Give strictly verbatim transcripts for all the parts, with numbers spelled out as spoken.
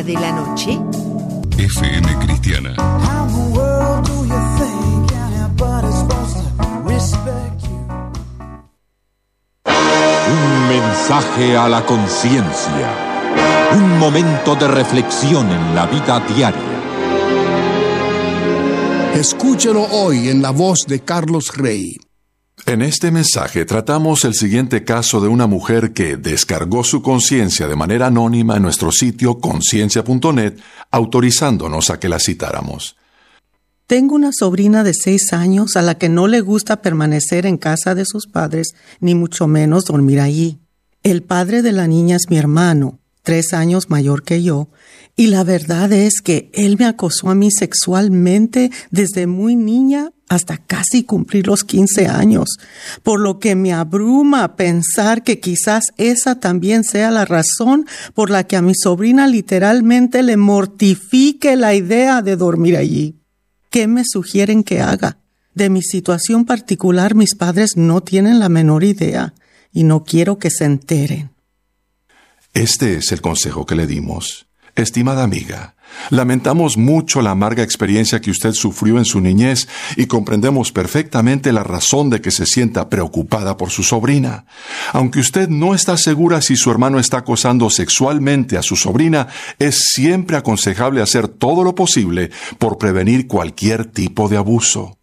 de la noche. F M Cristiana. Un mensaje a la conciencia. Un momento de reflexión en la vida diaria. Escúchelo hoy en la voz de Carlos Rey. En este mensaje tratamos el siguiente caso de una mujer que descargó su conciencia de manera anónima en nuestro sitio conciencia punto net, autorizándonos a que la citáramos. Tengo una sobrina de seis años a la que no le gusta permanecer en casa de sus padres, ni mucho menos dormir allí. El padre de la niña es mi hermano, tres años mayor que yo, y la verdad es que él me acosó a mí sexualmente desde muy niña hasta casi cumplir los quince años, por lo que me abruma pensar que quizás esa también sea la razón por la que a mi sobrina literalmente le mortifique la idea de dormir allí. ¿Qué me sugieren que haga? De mi situación particular, mis padres no tienen la menor idea y no quiero que se enteren. Este es el consejo que le dimos. Estimada amiga, lamentamos mucho la amarga experiencia que usted sufrió en su niñez y comprendemos perfectamente la razón de que se sienta preocupada por su sobrina. Aunque usted no está segura si su hermano está acosando sexualmente a su sobrina, es siempre aconsejable hacer todo lo posible por prevenir cualquier tipo de abuso.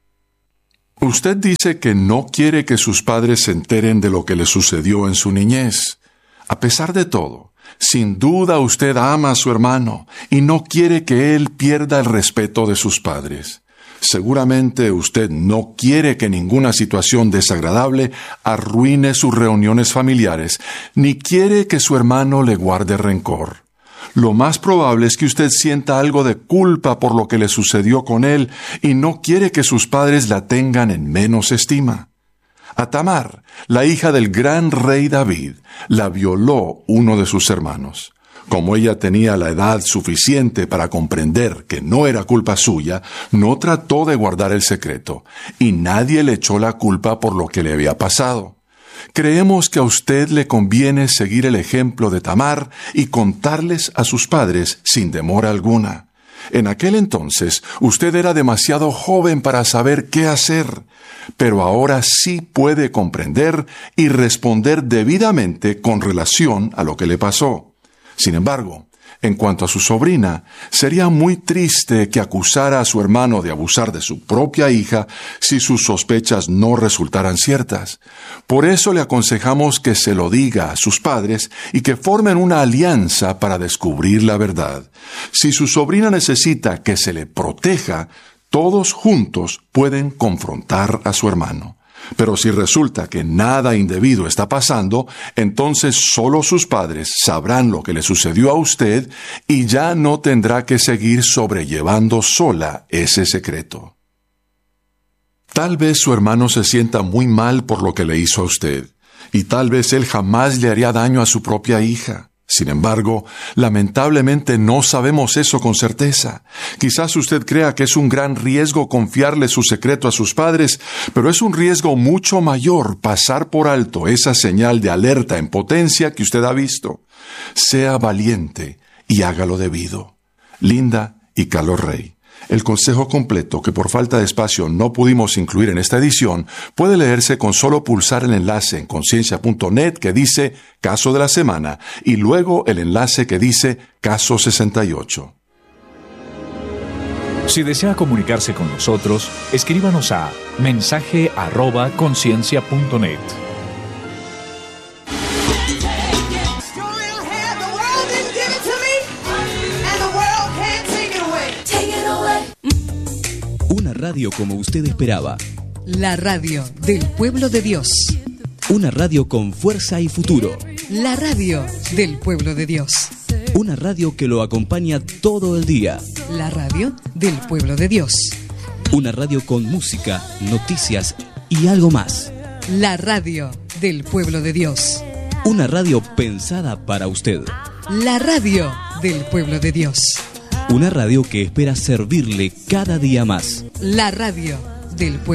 Usted dice que no quiere que sus padres se enteren de lo que le sucedió en su niñez. A pesar de todo, sin duda usted ama a su hermano y no quiere que él pierda el respeto de sus padres. Seguramente usted no quiere que ninguna situación desagradable arruine sus reuniones familiares, ni quiere que su hermano le guarde rencor. Lo más probable es que usted sienta algo de culpa por lo que le sucedió con él y no quiere que sus padres la tengan en menos estima. A Tamar, la hija del gran rey David, la violó uno de sus hermanos. Como ella tenía la edad suficiente para comprender que no era culpa suya, no trató de guardar el secreto, y nadie le echó la culpa por lo que le había pasado. Creemos que a usted le conviene seguir el ejemplo de Tamar y contarles a sus padres sin demora alguna. En aquel entonces, usted era demasiado joven para saber qué hacer, pero ahora sí puede comprender y responder debidamente con relación a lo que le pasó. Sin embargo, en cuanto a su sobrina, sería muy triste que acusara a su hermano de abusar de su propia hija si sus sospechas no resultaran ciertas. Por eso le aconsejamos que se lo diga a sus padres y que formen una alianza para descubrir la verdad. Si su sobrina necesita que se le proteja, todos juntos pueden confrontar a su hermano. Pero si resulta que nada indebido está pasando, entonces solo sus padres sabrán lo que le sucedió a usted y ya no tendrá que seguir sobrellevando sola ese secreto. Tal vez su hermano se sienta muy mal por lo que le hizo a usted, y tal vez él jamás le haría daño a su propia hija. Sin embargo, lamentablemente no sabemos eso con certeza. Quizás usted crea que es un gran riesgo confiarle su secreto a sus padres, pero es un riesgo mucho mayor pasar por alto esa señal de alerta en potencia que usted ha visto. Sea valiente y hágalo debido. Linda y Carlos Rey. El consejo completo, que por falta de espacio no pudimos incluir en esta edición, puede leerse con solo pulsar el enlace en conciencia punto net que dice Caso de la Semana y luego el enlace que dice Caso sesenta y ocho. Si desea comunicarse con nosotros, escríbanos a mensaje arroba conciencia punto net. Una radio como usted esperaba. La radio del pueblo de Dios. Una radio con fuerza y futuro. La radio del pueblo de Dios. Una radio que lo acompaña todo el día. La radio del pueblo de Dios. Una radio con música, noticias y algo más. La radio del pueblo de Dios. Una radio pensada para usted. La radio del pueblo de Dios. Una radio que espera servirle cada día más. La radio del pueblo.